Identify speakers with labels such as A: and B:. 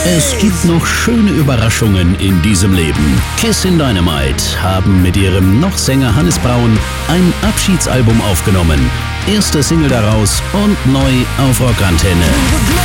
A: Es gibt noch schöne Überraschungen in diesem Leben. Kissin' Dynamite haben mit ihrem noch Sänger Hannes Braun ein Abschiedsalbum aufgenommen. Erste Single daraus und neu auf Rockantenne.